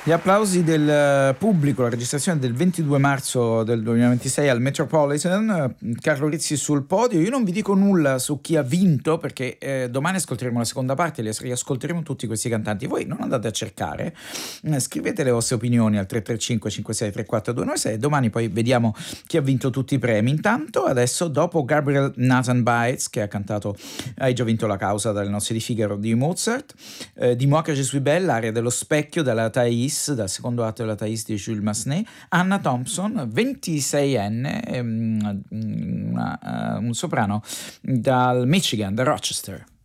Gli applausi del pubblico, la registrazione del 22 marzo del 2026 al Metropolitan, Carlo Rizzi sul podio. Io non vi dico nulla su chi ha vinto perché domani ascolteremo la seconda parte, li riascolteremo tutti questi cantanti. Voi non andate a cercare, scrivete le vostre opinioni al 335 56 34 296 e domani poi vediamo chi ha vinto tutti i premi. Intanto adesso, dopo Gabriel Nathan Baez, che ha cantato Hai già vinto la causa dalle nozze di Figaro di Mozart, di Moi que je suis belle, aria dello specchio dalla Thais, dal secondo atto della Thais di Jules Massenet, Anna Thompson, 26enne, un soprano dal Michigan, da Rochester.